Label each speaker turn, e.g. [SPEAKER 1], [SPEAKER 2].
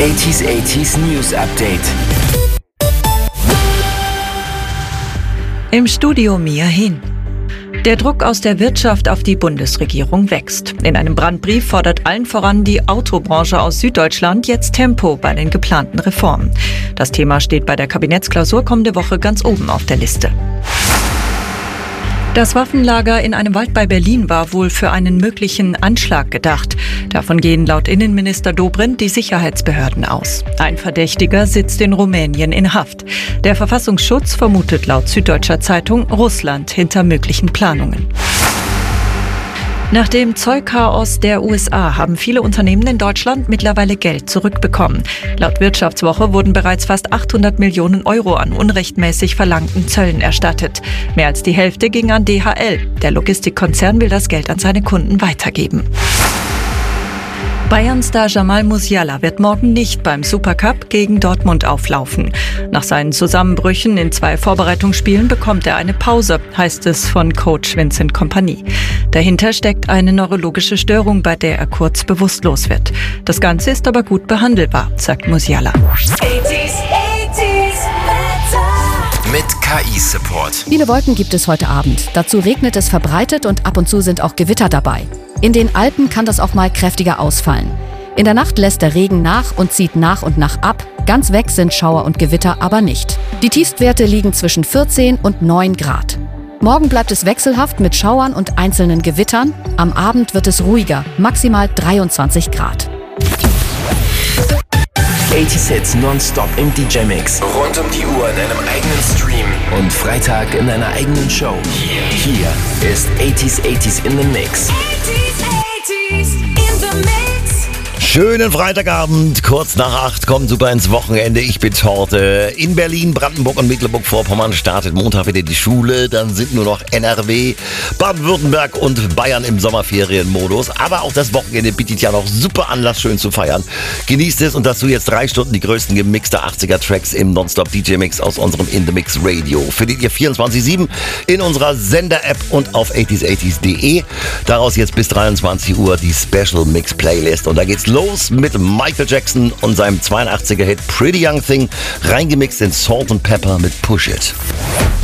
[SPEAKER 1] 80s News Update.
[SPEAKER 2] Im Studio Mia Hin. Der Druck aus der Wirtschaft auf die Bundesregierung wächst. In einem Brandbrief fordert allen voran die Autobranche aus Süddeutschland jetzt Tempo bei den geplanten Reformen. Das Thema steht bei der Kabinettsklausur kommende Woche ganz oben auf der Liste. Das Waffenlager in einem Wald bei Berlin war wohl für einen möglichen Anschlag gedacht. Davon gehen laut Innenminister Dobrindt die Sicherheitsbehörden aus. Ein Verdächtiger sitzt in Rumänien in Haft. Der Verfassungsschutz vermutet laut Süddeutscher Zeitung Russland hinter möglichen Planungen. Nach dem Zollchaos der USA haben viele Unternehmen in Deutschland mittlerweile Geld zurückbekommen. Laut Wirtschaftswoche wurden bereits fast 800 Millionen Euro an unrechtmäßig verlangten Zöllen erstattet. Mehr als die Hälfte ging an DHL. Der Logistikkonzern will das Geld an seine Kunden weitergeben. Bayern-Star Jamal Musiala wird morgen nicht beim Supercup gegen Dortmund auflaufen. Nach seinen Zusammenbrüchen in 2 Vorbereitungsspielen bekommt er eine Pause, heißt es von Coach Vincent Kompany. Dahinter steckt eine neurologische Störung, bei der er kurz bewusstlos wird. Das Ganze ist aber gut behandelbar, sagt Musiala.
[SPEAKER 1] 80s mit KI-Support.
[SPEAKER 3] Viele Wolken gibt es heute Abend. Dazu regnet es verbreitet und ab und zu sind auch Gewitter dabei. In den Alpen kann das auch mal kräftiger ausfallen. In der Nacht lässt der Regen nach und zieht nach und nach ab. Ganz weg sind Schauer und Gewitter aber nicht. Die Tiefstwerte liegen zwischen 14 und 9 Grad. Morgen bleibt es wechselhaft mit Schauern und einzelnen Gewittern. Am Abend wird es ruhiger, maximal 23 Grad.
[SPEAKER 1] 80s Hits nonstop im DJ-Mix. Rund um die Uhr in einem eigenen Stream. Und Freitag in einer eigenen Show. Hier ist 80s in the Mix.
[SPEAKER 4] 80s in the mix.
[SPEAKER 5] Schönen Freitagabend, kurz nach 8 kommt super ins Wochenende. Ich bin Torte. In Berlin, Brandenburg und Mecklenburg-Vorpommern startet Montag wieder die Schule. Dann sind nur noch NRW, Baden-Württemberg und Bayern im Sommerferienmodus. Aber auch das Wochenende bietet ja noch super Anlass, schön zu feiern. Genießt es und dazu jetzt 3 Stunden die größten gemixte 80er-Tracks im Nonstop-DJ-Mix aus unserem In The Mix Radio. Findet ihr 24/7 in unserer Sender-App und auf 80s80s.de. Daraus jetzt bis 23 Uhr die Special Mix Playlist. Und da geht's los mit Michael Jackson und seinem 82er-Hit Pretty Young Thing, reingemixt in Salt and Pepper mit Push It.